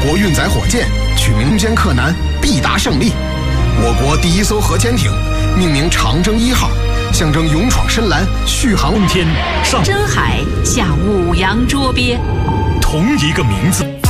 国运载火箭取名空间克难，必达胜利。我国第一艘核潜艇命名长征1号，象征勇闯深蓝，续航冬天上深海下五洋捉鳖， 同一个名字。